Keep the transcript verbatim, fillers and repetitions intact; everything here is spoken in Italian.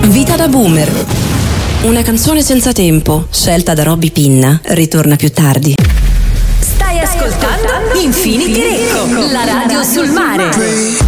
Vita da boomer. Una canzone senza tempo, scelta da Robby Pinna, ritorna più tardi. Stai ascoltando Infinity Recco, la radio sul mare.